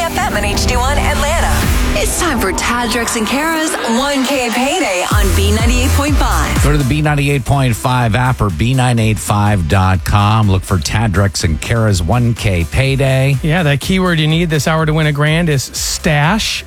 FM and HD1 Atlanta. It's time for Tadrex and Kara's 1K Payday on B98.5. Go to the B98.5 app or B985.com. Look for Tadrex and Kara's 1K Payday. Yeah, that keyword you need this hour to win a grand is stash,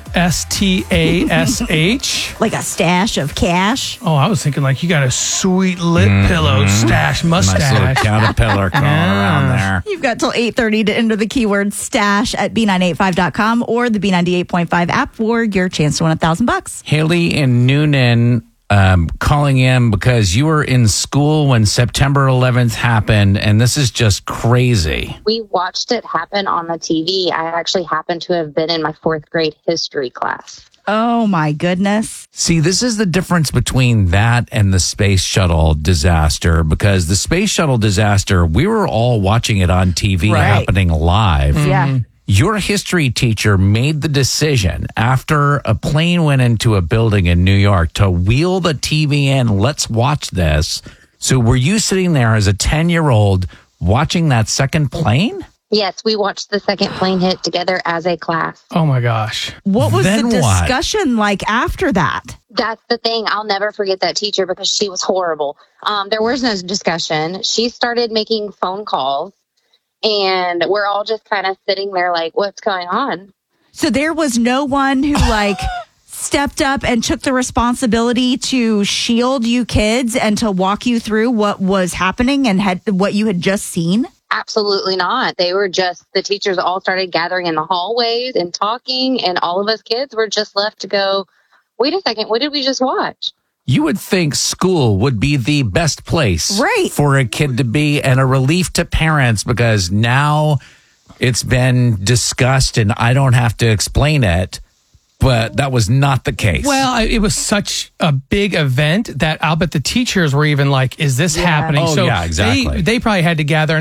STASH. Like a stash of cash. Oh, I was thinking like you got a sweet lip pillow stash mustache. Nice little caterpillar going around there. You've got till 8:30 to enter the keyword stash at B985.com or the B98.5 app for your chance to win $1,000. Haley and Noonan calling in because you were in school when September 11th happened, and this is just crazy. We watched it happen on the TV. I actually happened to have been in my fourth grade history class. Oh, my goodness. See, this is the difference between that and the space shuttle disaster, because the space shuttle disaster, we were all watching it on TV happening live. Yeah. Your history teacher made the decision after a plane went into a building in New York to wheel the TV in. Let's watch this. So were you sitting there as a 10-year-old watching that second plane? Yes, we watched the second plane hit together as a class. Oh my gosh. What was Then the what? discussion like after that? That's the thing. I'll never forget that teacher because she was horrible. There was no discussion. She started making phone calls, and we're all just kind of sitting there like, what's going on? So there was no one who stepped up and took the responsibility to shield you kids and to walk you through what was happening and what you had just seen? Absolutely not. They were just, the teachers all started gathering in the hallways and talking, and all of us kids were just left to go, wait a second, what did we just watch? You would think school would be the best place for a kid to be, and a relief to parents, because now it's been discussed and I don't have to explain it. But that was not the case. Well, it was such a big event that I'll bet the teachers were even like, is this happening? Oh, so yeah, exactly. They probably had to gather.